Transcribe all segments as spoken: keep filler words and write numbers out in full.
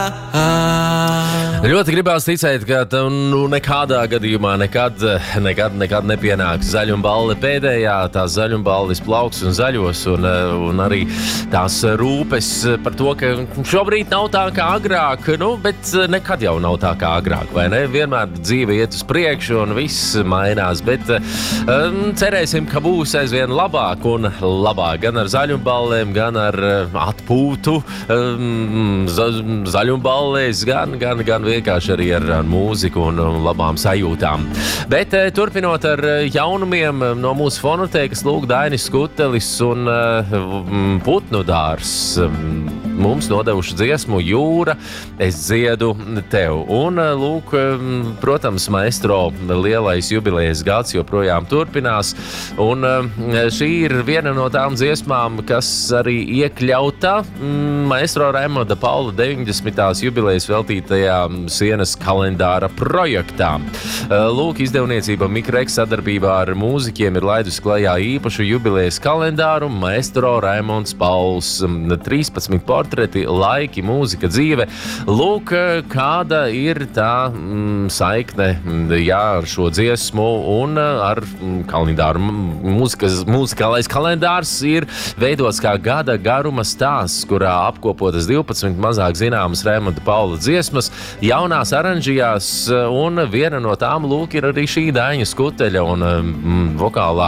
Ļoti gribās ticēt, ka tu nu, nekādā gadījumā nekad, nekad, nekad nepienāks zaļumballe pēdējā. Tās zaļumballes plauks un zaļos, un, un arī tās rūpes par to, ka šobrīd nav tā kā agrāk, nu, bet nekad jau nav tā kā agrāk, vai ne? Vienmēr dzīve iet uz priekšu un viss mainās, bet um, cerēsim, ka būs aizvien labāk un labāk, gan ar zaļumballēm, gan ar atpūtu um, za, zaļumballēs, gan, gan, gan vienkārši arī ar, ar mūziku un, un labām sajūtām. Bet eh, turpinot ar jaunumiem no mūsu fonotēkas, lūk, Dainis Skutelis un uh, Putnu dārs um, mums nodevuši dziesmu Jūra, es dziedu tev. Un, uh, lūk, um, protams, maestro lielais jubilejas gads joprojām turpinās. Un uh, šī ir viena no tām dziesmām, kas arī iekļauta um, maestro Raimonda Paula deviņdesmitās jubilejas veltītajā sienas kalendāra projektā. Lūk, izdevniecība Mikreks sadarbībā ar mūziķiem ir laidusi klajā īpašu jubilejas kalendāru Maestro Raimonds Pauls. trīspadsmit portreti, laiki, mūzika, dzīve. Lūk, kāda ir tā mm, saikne jā, ar šo dziesmu un ar kalendāru. Mūzikas, mūzikālais kalendārs ir veidots kā gada garuma stāsts, kurā apkopotas divpadsmit mazāk zināmas Raimonda Paula dziesmas, jaunās aranžijās, un viena no tām, lūk, ir arī šī Daņa Skuteļa un um, vokālā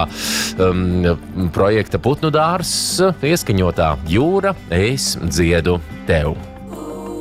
um, projekta Putnu dārs ieskaņotā Jūra, es dziedu tev.